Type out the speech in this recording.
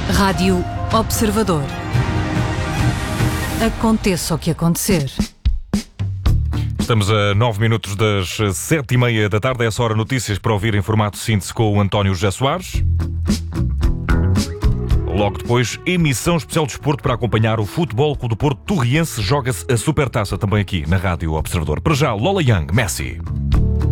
Rádio Observador. Aconteça o que acontecer. Estamos a 9 minutos das 7h30 da tarde. É essa hora notícias para ouvir em formato síntese com o António José Soares. Logo depois, emissão especial de desporto para acompanhar o Futebol Clube do Porto Torriense. Joga-se a Supertaça também aqui na Rádio Observador. Para já, Lola Young, Messi.